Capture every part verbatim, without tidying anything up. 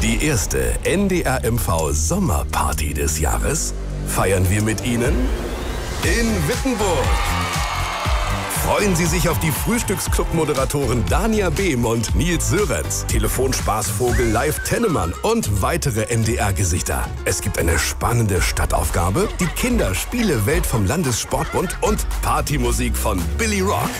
Die erste N D R M V Sommerparty des Jahres feiern wir mit Ihnen in Wittenburg. Freuen Sie sich auf die Frühstücksclub-Moderatoren Dania Behm und Nils Sörenz, Telefonspaßvogel Live Tennemann und weitere N D R-Gesichter. Es gibt eine spannende Stadtaufgabe, die Kinderspiele-Welt vom Landessportbund und Partymusik von Billy Rock.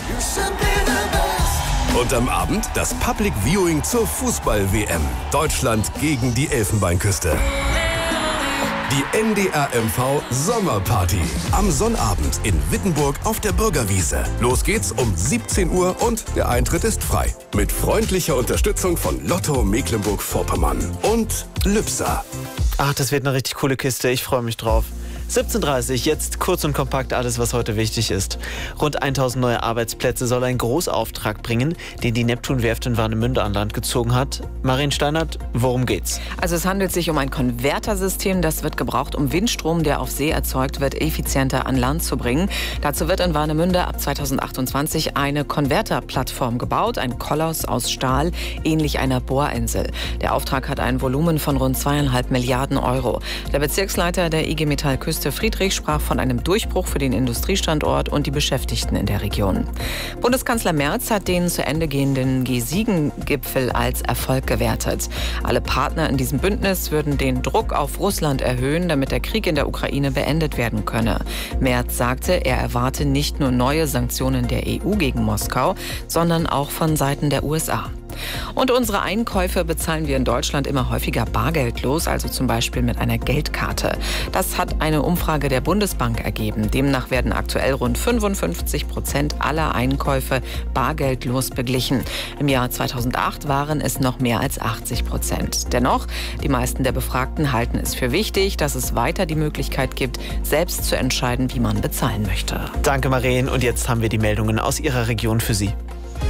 Und am Abend das Public Viewing zur Fußball-W M. Deutschland gegen die Elfenbeinküste. Die N D R M V Sommerparty. Am Sonnabend in Wittenburg auf der Bürgerwiese. Los geht's um siebzehn Uhr und der Eintritt ist frei. Mit freundlicher Unterstützung von Lotto Mecklenburg-Vorpommern und Lübser. Ach, das wird eine richtig coole Kiste. Ich freue mich drauf. siebzehn Uhr dreißig, jetzt kurz und kompakt alles, was heute wichtig ist. Rund tausend neue Arbeitsplätze soll ein Großauftrag bringen, den die Neptunwerft in Warnemünde an Land gezogen hat. Marien Steinert, worum geht's? Also es handelt sich um ein Konvertersystem, das wird gebraucht, um Windstrom, der auf See erzeugt wird, effizienter an Land zu bringen. Dazu wird in Warnemünde ab zweitausendachtundzwanzig eine Konverterplattform gebaut, ein Koloss aus Stahl, ähnlich einer Bohrinsel. Der Auftrag hat ein Volumen von rund zweieinhalb Milliarden Euro. Der Bezirksleiter der I G Metall Küste Friedrich sprach von einem Durchbruch für den Industriestandort und die Beschäftigten in der Region. Bundeskanzler Merz hat den zu Ende gehenden G sieben Gipfel als Erfolg gewertet. Alle Partner in diesem Bündnis würden den Druck auf Russland erhöhen, damit der Krieg in der Ukraine beendet werden könne. Merz sagte, er erwarte nicht nur neue Sanktionen der E U gegen Moskau, sondern auch von Seiten der U S A. Und unsere Einkäufe bezahlen wir in Deutschland immer häufiger bargeldlos, also zum Beispiel mit einer Geldkarte. Das hat eine Umfrage der Bundesbank ergeben. Demnach werden aktuell rund fünfundfünfzig Prozent aller Einkäufe bargeldlos beglichen. Im Jahr zweitausendacht waren es noch mehr als achtzig Prozent. Dennoch, die meisten der Befragten halten es für wichtig, dass es weiter die Möglichkeit gibt, selbst zu entscheiden, wie man bezahlen möchte. Danke, Marien. Und jetzt haben wir die Meldungen aus Ihrer Region für Sie.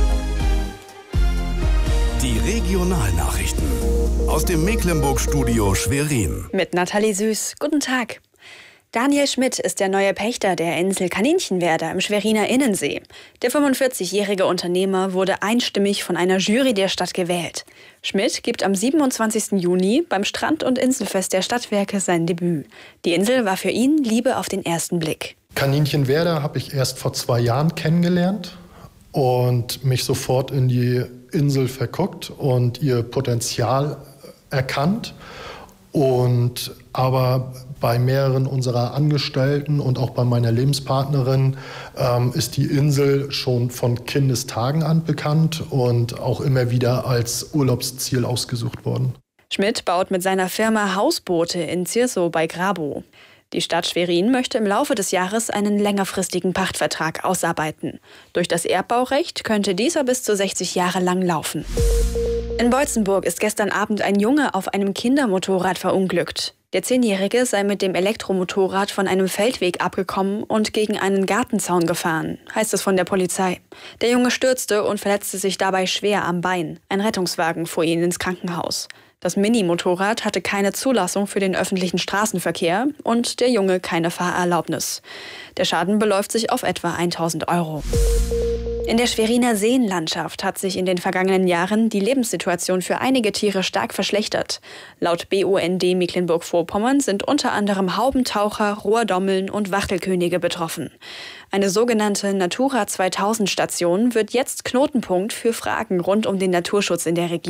Die Regionalnachrichten aus dem Mecklenburg-Studio Schwerin. Mit Nathalie Süß. Guten Tag. Daniel Schmidt ist der neue Pächter der Insel Kaninchenwerder im Schweriner Innensee. Der fünfundvierzigjährige Unternehmer wurde einstimmig von einer Jury der Stadt gewählt. Schmidt gibt am siebenundzwanzigsten Juni beim Strand- und Inselfest der Stadtwerke sein Debüt. Die Insel war für ihn Liebe auf den ersten Blick. Kaninchenwerder habe ich erst vor zwei Jahren kennengelernt und mich sofort in die Insel verguckt und ihr Potenzial erkannt. Und aber bei mehreren unserer Angestellten und auch bei meiner Lebenspartnerin ähm, ist die Insel schon von Kindestagen an bekannt und auch immer wieder als Urlaubsziel ausgesucht worden. Schmidt baut mit seiner Firma Hausboote in Zirsow bei Grabow. Die Stadt Schwerin möchte im Laufe des Jahres einen längerfristigen Pachtvertrag ausarbeiten. Durch das Erbbaurecht könnte dieser bis zu sechzig Jahre lang laufen. In Boitzenburg ist gestern Abend ein Junge auf einem Kindermotorrad verunglückt. Der Zehnjährige sei mit dem Elektromotorrad von einem Feldweg abgekommen und gegen einen Gartenzaun gefahren, heißt es von der Polizei. Der Junge stürzte und verletzte sich dabei schwer am Bein. Ein Rettungswagen fuhr ihn ins Krankenhaus. Das Mini-Motorrad hatte keine Zulassung für den öffentlichen Straßenverkehr und der Junge keine Fahrerlaubnis. Der Schaden beläuft sich auf etwa tausend Euro. In der Schweriner Seenlandschaft hat sich in den vergangenen Jahren die Lebenssituation für einige Tiere stark verschlechtert. Laut B U N D Mecklenburg-Vorpommern sind unter anderem Haubentaucher, Rohrdommeln und Wachtelkönige betroffen. Eine sogenannte Natura zweitausend Station wird jetzt Knotenpunkt für Fragen rund um den Naturschutz in der Region.